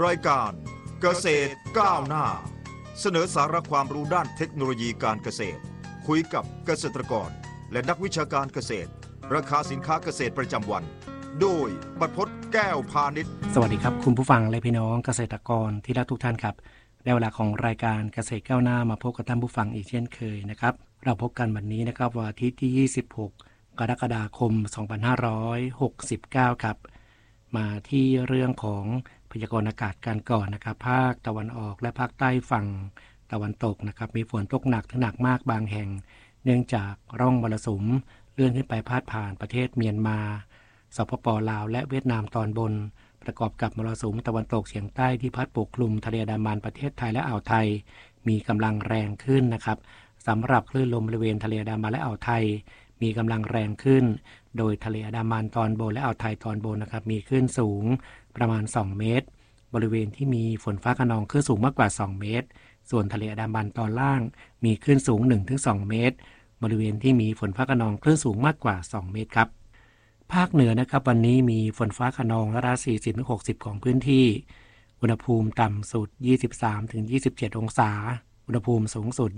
รายการเกษตรก้าวหน้าเสนอสาระความรู้ด้านเทคโนโลยีการเกษตรคุยกับเกษตรกรและนักวิชาการเกษตรราคาสินค้าเกษตรประจำวันโดยบรรพตแก้วพาณิชย์สวัสดีครับคุณผู้ฟังและพี่น้องเกษตรกรที่รักทุกท่านครับได้เวลาของรายการเกษตรก้าวหน้ามาพบกับท่านผู้ฟังอีกเช่นเคยนะครับเราพบกันวันนี้นะครับวันอาทิตย์ที่26กรกฎาคม2569ครับมาที่เรื่องของพยากรณ์อากาศกันก่อนนะครับภาคตะวันออกและภาคใต้ฝั่งตะวันตกนะครับมีฝนตกหนักถึงหนักมากบางแห่งเนื่องจากร่องมรสุมเลื่อนขึ้นไปพาดผ่านประเทศเมียนมาสปป.ลาวและเวียดนามตอนบนประกอบกับมรสุมตะวันตกเฉียงใต้ที่พัดปกคลุมทะเลอันดามันประเทศไทยและอ่าวไทยมีกำลังแรงขึ้นนะครับสำหรับคลื่นลมบริเวณทะเลอันดามันและอ่าวไทยมีกำลังแรงขึ้นโดยทะเลอันดามันตอนบนและอ่าวไทยตอนบนนะครับมีคลื่นสูงประมาณ2เมตรบริเวณที่มีฝนฟ้าคะนองคลื่นสูงมากกว่า2เมตรส่วนทะเลอันดามันตอนล่างมีคลื่นสูง 1-2 เมตรบริเวณที่มีฝนฟ้าคะนองคลื่นสูงมากกว่า2เมตรครับภาคเหนือนะครับวันนี้มีฝนฟ้าคะนองระดับ 40-60 ของพื้นที่อุณหภูมิต่ำสุด 23-27 องศาอุณหภูมิสูงสุด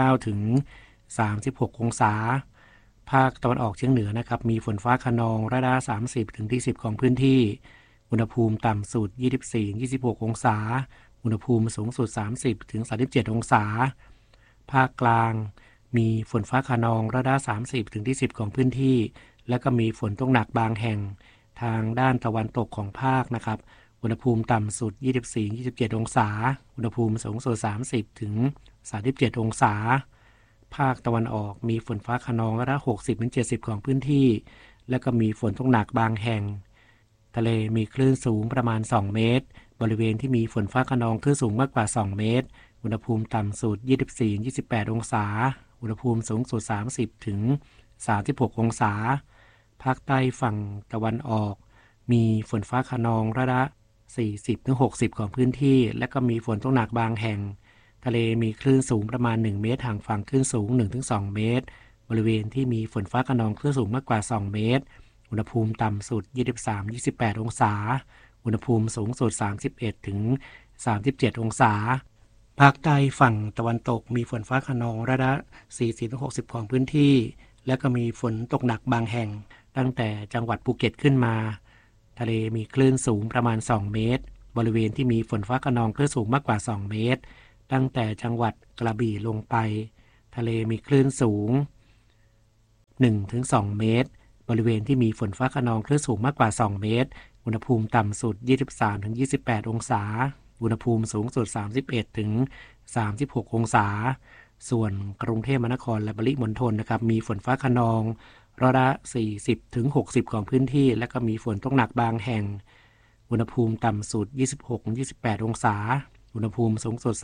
29-36 องศาภาคตะวันออกเฉียงเหนือนะครับมีฝนฟ้าคะนองระดับ 30-40 ของพื้นที่อุณหภูมิต่ำสุด 24-26 องศาอุณหภูมิสูงสุด 30-37 องศาภาคกลางมีฝนฟ้าคะนองระดับ 30-40 ของพื้นที่และก็มีฝนตกหนักบางแห่งทางด้านตะวันตกของภาคนะครับอุณหภูมิต่ำสุด 24-27 องศาอุณหภูมิสูงสุด 30-37 องศาภาคตะวันออกมีฝนฟ้าคะนองระดับ 60-70 ของพื้นที่และก็มีฝนตกหนักบางแห่งทะเลมีคลื่นสูงประมาณ2เมตรบริเวณที่มีฝนฟ้าคะนองคลื่นสูงมากกว่า2เมตรอุณหภูมิต่ำสุด 24-28 องศาอุณหภูมิสูงสุด 30-36 องศาภาคใต้ฝั่งตะวันออกมีฝนฟ้าคะนองระดับ 40-60 ของพื้นที่และก็มีฝนตกหนักบางแห่งทะเลมีคลื่นสูงประมาณ1เมตรห่างฝั่งคลื่นสูง 1-2 เมตรบริเวณที่มีฝนฟ้าคะนองคลื่นสูงมากกว่า2เมตรอุณหภูมิต่ำสุด 23-28 องศาอุณหภูมิสูงสุด 31-37 องศาภาคใต้ฝั่งตะวันตกมีฝนฟ้าคะนองระดับ 40-60 ของพื้นที่และก็มีฝนตกหนักบางแห่งตั้งแต่จังหวัดภูเก็ตขึ้นมาทะเลมีคลื่นสูงประมาณ2เมตรบริเวณที่มีฝนฟ้าคะนองคลื่นสูงมากกว่า2เมตรตั้งแต่จังหวัดกระบี่ลงไปทะเลมีคลื่นสูง 1-2 เมตรบริเวณที่มีฝนฟ้าคะนองคลื่นสูงมากกว่า2เมตรอุณหภูมิต่ำสุด 23-28 องศาอุณหภูมิสูงสุด 31-36 องศาส่วนกรุงเทพมหานครและปริมณฑลนะครับมีฝนฟ้าคะนองร้อยละ 40-60 ของพื้นที่และก็มีฝนตกหนักบางแห่งอุณหภูมิต่ำสุด 26-28 องศาอุณหภูมิสูงสุด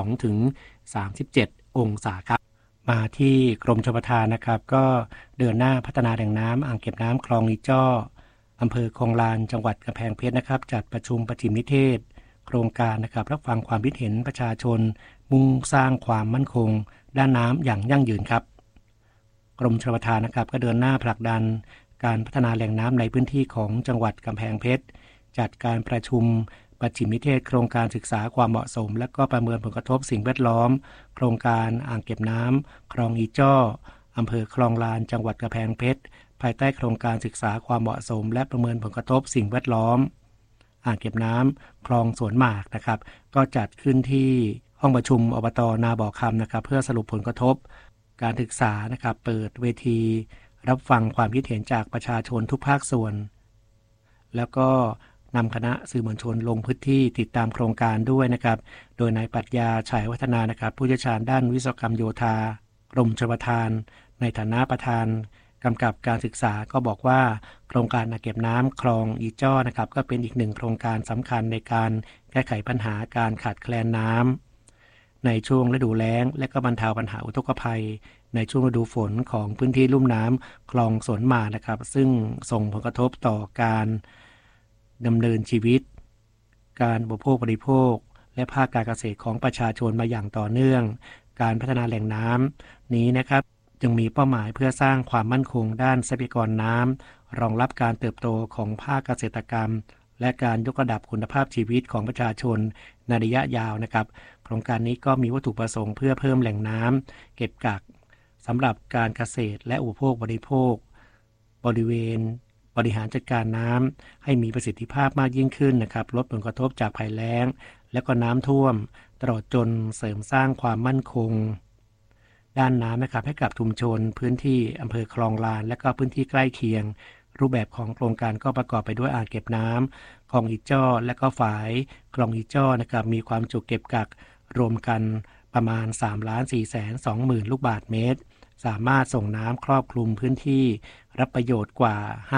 32-37 องศาครับมาที่กรมชลประทานนะครับก็เดินหน้าพัฒนาแหล่งน้ำอ่างเก็บน้ำคลองลีจ้ออำเภอคลองลานจังหวัดกำแพงเพชรนะครับจัดประชุมประชุมนิเทศโครงการนะครับรับฟังความคิดเห็นประชาชนมุ่งสร้างความมั่นคงด้านน้ำอย่างยั่งยืนครับกรมชลประทานนะครับก็เดินหน้าผลักดันการพัฒนาแหล่งน้ำในพื้นที่ของจังหวัดกำแพงเพชรจัดการประชุมประชุมนิเทศโครงการศึกษาความเหมาะสมและก็ประเมินผลกระทบสิ่งแวดล้อมโครงการอ่างเก็บน้ำคลองอีจ้ออำเภอคลองลานจังหวัดกำแพงเพชรภายใต้โครงการศึกษาความเหมาะสมและประเมินผลกระทบสิ่งแวดล้อมอ่างเก็บน้ำคลองสวนหมากนะครับก็จัดขึ้นที่ห้องประชุมอบต.นาบ่อคำนะครับเพื่อสรุปผลกระทบการศึกษานะครับเปิดเวทีรับฟังความคิดเห็นจากประชาชนทุกภาคส่วนแล้วก็นำคณะสื่อมวลชนลงพื้นที่ติดตามโครงการด้วยนะครับโดยนายปรัชญาฉายวัฒนานะครับผู้เชี่ยวชาญด้านวิศวกรรมโยธากรมชลประทานในฐานะประธานกำกับการศึกษาก็บอกว่าโครงการอ่างเก็บน้ำคลองอีจ้อนะครับก็เป็นอีกหนึ่งโครงการสำคัญในการแก้ไขปัญหาการขาดแคลนน้ำในช่วงฤดูแล้งและก็บรรเทาปัญหาอุทกภัยในช่วงฤดูฝนของพื้นที่ลุ่มน้ำคลองสวนหมากนะครับซึ่งส่งผลกระทบต่อการดำเนินชีวิตการบริโภคและภาคการเกษตรของประชาชนมาอย่างต่อเนื่องการพัฒนาแหล่งน้ำนี้นะครับจึงมีเป้าหมายเพื่อสร้างความมั่นคงด้านทรัพยากรน้ำรองรับการเติบโตของภาคเกษตรกรรมและการยกระดับคุณภาพชีวิตของประชาชนในระยะยาวนะครับโครงการนี้ก็มีวัตถุประสงค์เพื่อเพิ่มแหล่งน้ำเก็บกักสำหรับการเกษตรและอุปโภคบริโภคบริเวณบริหารจัดการน้ำให้มีประสิทธิภาพมากยิ่งขึ้นนะครับลดผลกระทบจากภัยแล้งและก็น้ำท่วมตลอดจนเสริมสร้างความมั่นคงด้านน้ำนะครับให้กับชุมชนพื้นที่อำเภอคลองลานและก็พื้นที่ใกล้เคียงรูปแบบของโครงการก็ประกอบไปด้วยอ่างเก็บน้ำคลองอีจ้อและก็ฝายคลองอีจ้อนะครับมีความจุเก็บกักรวมกันประมาณ 3,420,000 ลูกบาศก์เมตรสามารถส่งน้ำครอบคลุมพื้นที่รับประโยชน์กว่า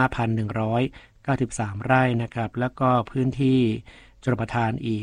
5,193 ไร่นะครับแล้วก็พื้นที่ชลประทานอีก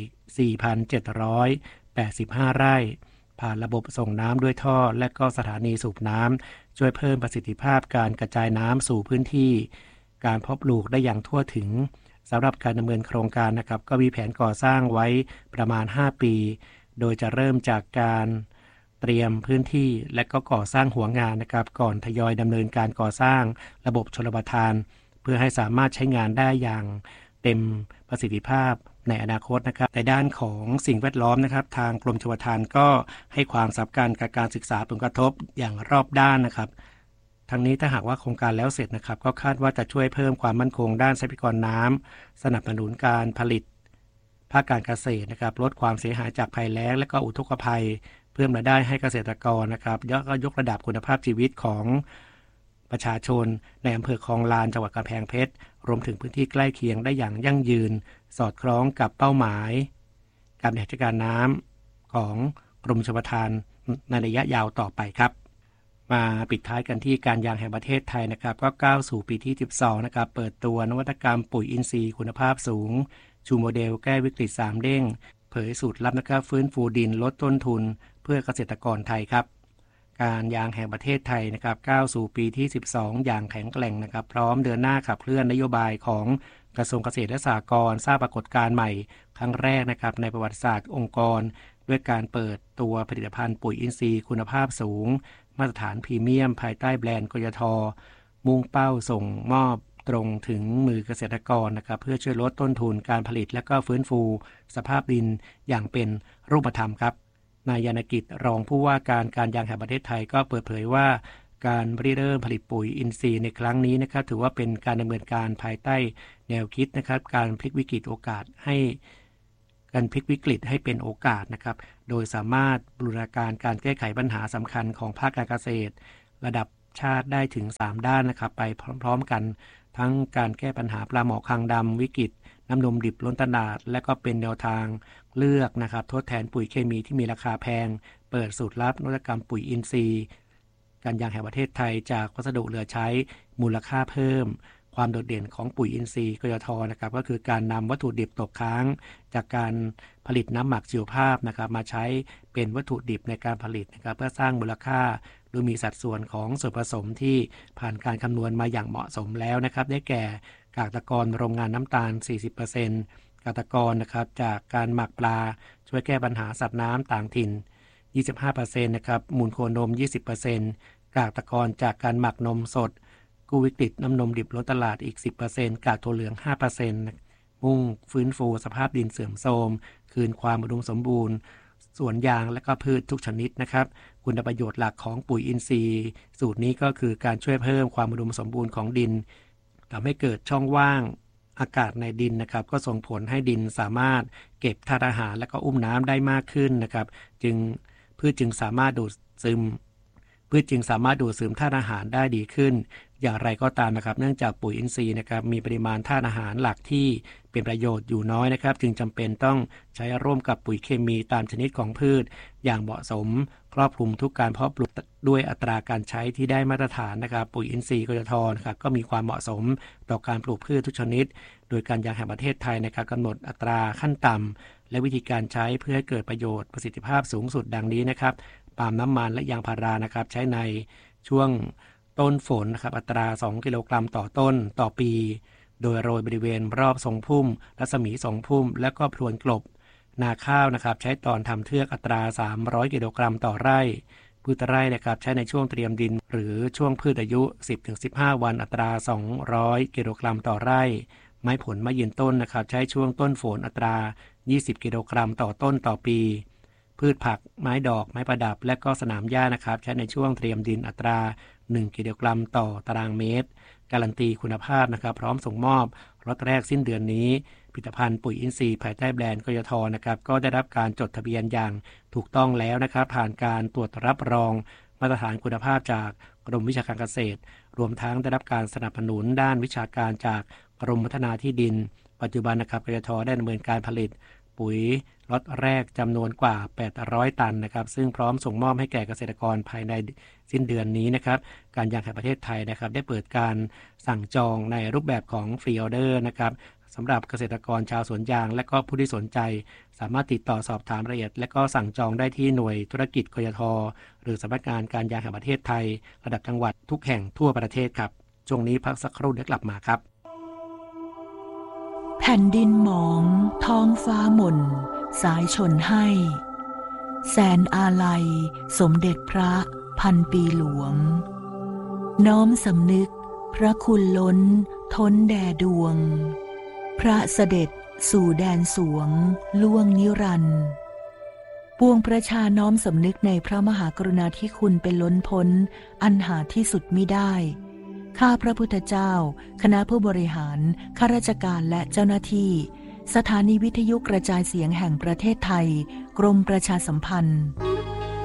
4,785 ไร่ผ่านระบบส่งน้ำด้วยท่อและก็สถานีสูบน้ำช่วยเพิ่มประสิทธิภาพการกระจายน้ำสู่พื้นที่การเพาะปลูกได้อย่างทั่วถึงสำหรับการดำเนินโครงการนะครับก็มีแผนก่อสร้างไว้ประมาณ5ปีโดยจะเริ่มจากการเตรียมพื้นที่และก็ก่อสร้างหัวงานนะครับก่อนทยอยดำเนินการก่อสร้างระบบชลประทานเพื่อให้สามารถใช้งานได้อย่างเต็มประสิทธิภาพในอนาคตนะครับในด้านของสิ่งแวดล้อมนะครับทางกรมชลประทานก็ให้ความสำคัญกับการศึกษาผลกระทบอย่างรอบด้านนะครับทั้งนี้ถ้าหากว่าโครงการแล้วเสร็จนะครับก็คาดว่าจะช่วยเพิ่มความมั่นคงด้านทรัพยากรน้ำสนับสนุนการผลิตภาคการเกษตรนะครับลดความเสียหายจากภัยแล้งและก็อุทกภัยเพิ่มรายได้ให้เกษตรกรนะครับยกระดับคุณภาพชีวิตของประชาชนในอำเภอคลองลานจังหวัดกำแพงเพชรรวมถึงพื้นที่ใกล้เคียงได้อย่างยั่งยืนสอดคล้องกับเป้าหมายการบริหารจัดการน้ำของกรมชลประทานในระยะยาวต่อไปครับมาปิดท้ายกันที่การยางแห่งประเทศไทยนะครับก็ก้าวสู่ปีที่12นะครับเปิดตัวนวัตกรรมปุ๋ยอินทรีย์คุณภาพสูงชูโมเดลแก้วิกฤต3เด้งเผยสูตรลับนะครับฟื้นฟูดินลดต้นทุนเพื่อเกษตรกรไทยครับการยางแห่งประเทศไทยนะครับก้าวสู่ปีที่12อย่างแข็งแกร่งนะครับพร้อมเดินหน้าขับเคลื่อนนโยบายของกระทรวงเกษตรและสหกรณ์สร้างปรากฏการณ์ใหม่ครั้งแรกนะครับในประวัติศาสตร์องค์กรด้วยการเปิดตัวผลิตภัณฑ์ปุ๋ยอินทรีย์คุณภาพสูงมาตรฐานพรีเมียมภายใต้แบรนด์กยท.มุ่งเป้าส่งมอบตรงถึงมือเกษตรกรนะครับเพื่อช่วยลดต้นทุนการผลิตและก็ฟื้นฟูสภาพดินอย่างเป็นรูปธรรมครับนายยานกิจรองผู้ว่าการยางแห่งประเทศไทยก็เปิดเผยว่าการริเริ่มผลิตปุ๋ยอินทรีย์ในครั้งนี้นะครับถือว่าเป็นการดำเนินการภายใต้แนวคิดนะครับการพลิกวิกฤตโอกาสให้เป็นโอกาสนะครับโดยสามารถบูรณาการแก้ไขปัญหาสำคัญของภาคการเกษตรระดับชาติได้ถึง3ด้านนะครับไปพร้อมๆกันทั้งการแก้ปัญหาปลาหมอคางดำวิกฤตน้ำนมดิบล้นตลาดและก็เป็นแนวทางเลือกนะครับทดแทนปุ๋ยเคมีที่มีราคาแพงเปิดสูตรลับนวัตกรรมปุ๋ยอินทรีย์การยางแห่งประเทศไทยจากวัสดุเหลือใช้มูลค่าเพิ่มความโดดเด่นของปุ๋ยอินทรีย์กยท.นะครับก็คือการนำวัตถุดิบตกค้างจากการผลิตน้ำหมักชีวภาพนะครับมาใช้เป็นวัตถุดิบในการผลิตนะครับเพื่อสร้างมูลค่าโดยมีสัดส่วนของส่วนผสมที่ผ่านการคำนวณมาอย่างเหมาะสมแล้วนะครับได้แก่กากตะกอนโรงงานน้ำตาล 40% กากตะกอนนะครับจากการหมักปลาช่วยแก้ปัญหาสัตว์น้ำต่างถิ่น 25% นะครับมูลโคนม 20% กากตะกอนจากการหมักนมสดกู้วิกฤตน้ำนมดิบล้นตลาดอีก 10% กากถั่วเหลือง 5% มุ่งฟื้นฟูสภาพดินเสื่อมโทรมคืนความอุดมสมบูรณ์สวนยางและก็พืชทุกชนิดนะครับคุณประโยชน์หลักของปุ๋ยอินทรีย์สูตรนี้ก็คือการช่วยเพิ่มความอุดมสมบูรณ์ของดินทำให้เกิดช่องว่างอากาศในดินนะครับก็ส่งผลให้ดินสามารถเก็บธาตุอาหารและก็อุ้มน้ำได้มากขึ้นนะครับพืชจึงสามารถดูดซึมธาตุอาหารได้ดีขึ้นอย่างไรก็ตามนะครับเนื่องจากปุ๋ยอินทรีย์นะครับมีปริมาณธาตุอาหารหลักที่เป็นประโยชน์อยู่น้อยนะครับจึงจำเป็นต้องใช้ร่วมกับปุ๋ยเคมีตามชนิดของพืชอย่างเหมาะสมครอบคลุมทุกการเพาะปลูกด้วยอัตราการใช้ที่ได้มาตรฐานนะครับปุ๋ยอินทรีย์กยท.นะครับก็มีความเหมาะสมต่อการปลูกพืชทุกชนิดโดยการยางแห่งประเทศไทยนะครับกำหนดอัตราขั้นต่ำและวิธีการใช้เพื่อให้เกิดประโยชน์ประสิทธิภาพสูงสุดดังนี้นะครับปาล์มน้ำมันและยางพารานะครับใช้ในช่วงต้นฝนนะครับอัตรา2กิโลกรัมต่อต้นต่อปีโดยโรยบริเวณรอบทรงพุ่มรัศมีทรงพุ่มและก็พรวนกลบนาข้าวนะครับใช้ตอนทำเทือกอัตรา300กิโลกรัมต่อไร่พืชไร่นะครับใช้ในช่วงเตรียมดินหรือช่วงพืชอายุ 10-15 วันอัตรา200กิโลกรัมต่อไร่ไม้ผลไม้ยืนต้นนะครับใช้ช่วงต้นฝนอัตรา20กิโลกรัมต่อต้นต่อปีพืชผักไม้ดอกไม้ประดับและก็สนามหญ้านะครับใช้ในช่วงเตรียมดินอัตรา1กิโลกรัมต่อตารางเมตรการันตีคุณภาพนะครับพร้อมส่งมอบล็อตแรกสิ้นเดือนนี้ผลิตภัณฑ์ปุ๋ยอินทรีย์ภายใต้แบรนด์กยท.นะครับก็ได้รับการจดทะเบียนอย่างถูกต้องแล้วนะครับผ่านการตรวจรับรองมาตรฐานคุณภาพจากกรมวิชาการเกษตรรวมทั้งได้รับการสนับสนุนด้านวิชาการจากกรมพัฒนาที่ดินปัจจุบันนะครับกยท.ได้ดำเนินการผลิตปุ๋ยล็อตแรกจำนวนกว่า800ตันนะครับซึ่งพร้อมส่งมอบให้แก่เกษตรกรภายในสิ้นเดือนนี้นะครับการยางแห่งประเทศไทยนะครับได้เปิดการสั่งจองในรูปแบบของฟรีออเดอร์นะครับสำหรับเกษตรกรชาวสวนยางและก็ผู้ที่สนใจสามารถติดต่อสอบถามรายละเอียดและก็สั่งจองได้ที่หน่วยธุรกิจกยท.หรือสำนักงานการยางแห่งประเทศไทยระดับจังหวัดทุกแห่งทั่วประเทศครับช่วงนี้พักสักครู่เดี๋ยวกลับมาครับแผ่นดินหมองท้องฟ้าหม่นสายชนให้แสนอาลัยสมเด็จพระพันปีหลวงน้อมสำนึกพระคุณล้นท้นแด่ดวงพระเสด็จสู่แดนสวงล่วงนิรันดร์ปวงประชาน้อมสำนึกในพระมหากรุณาธิคุณเป็นล้นพ้นอันหาที่สุดมิได้ข้าพระพุทธเจ้าคณะผู้บริหารข้าราชการและเจ้าหน้าที่สถานีวิทยุกระจายเสียงแห่งประเทศไทยกรมประชาสัมพันธ์